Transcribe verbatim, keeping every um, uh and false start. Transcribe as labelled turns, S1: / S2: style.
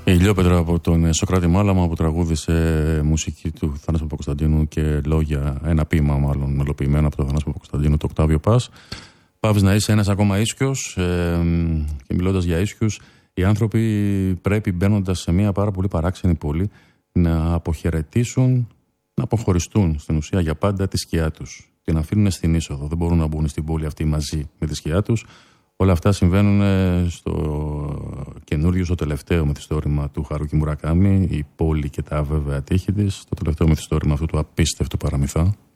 S1: Η Ηλιόπετρα από τον Σοκράτη Μάλαμα που τραγούδισε μουσική του Θανάση Παπακοσταντίνου και λόγια, ένα ποίημα μάλλον μελοποιημένο από τον Θανάση Παπακοσταντίνου, το Οκτάβιο Πας. Παύεις να είσαι ένας ακόμα ίσιος, ε, και μιλώντας για ίσιους, οι άνθρωποι πρέπει, μπαίνοντας σε μια πάρα πολύ παράξενη πόλη, να αποχαιρετήσουν, να αποχωριστούν στην ουσία για πάντα τη σκιά τους και να αφήνουν στην είσοδο. Δεν μπορούν να μπουν στην πόλη αυτή μαζί με τη σκιά τους. Όλα αυτά συμβαίνουν στο καινούριο, στο τελευταίο μυθιστόρημα του Χαρούκι Μουρακάμι, η πόλη και τα αβέβαια τείχη της, το τελευταίο μυθιστόρημα αυτού του απίστευτου παραμυθά.